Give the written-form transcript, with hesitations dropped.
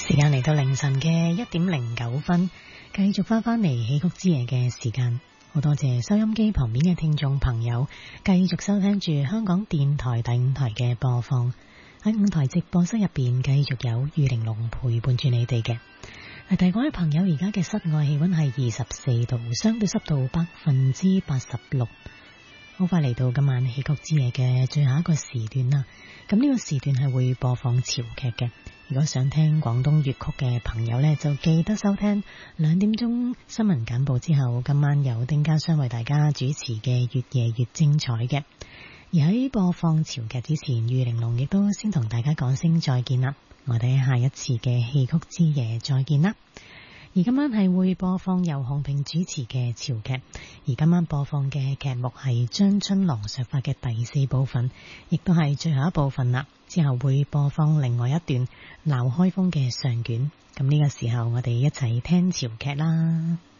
時間嚟到凌晨嘅1:09，繼續翻嚟戲曲之夜嘅時間。好多謝收音機旁邊嘅聽眾朋友，繼續收聽住香港電台第5台嘅播放。喺5台直播室入邊，繼續有玉玲瓏陪伴住你哋嘅。提各位朋友，而家嘅室外氣溫係24度，相對濕度86%。好快嚟到今晚戲曲之夜嘅最後一個時段啦。咁呢個時段係會播放潮劇嘅。如果想聽廣東粵曲嘅朋友呢，就記得收聽2點鐘新聞簡報之後，今晚有丁家雙為大家主持嘅越夜越精彩嘅。而喺播放潮劇之前，玉玲瓏亦都先同大家講聲再見啦。我哋喺下一次嘅戲曲之夜再見啦。而今晚係會播放由洪平主持嘅潮劇，而今晚播放嘅劇目係張春郎削髮嘅第4部分，亦都係最後一部分啦。之後會播放另外一段鬧開封嘅上卷。咁呢個時候我哋一齊聽潮劇啦。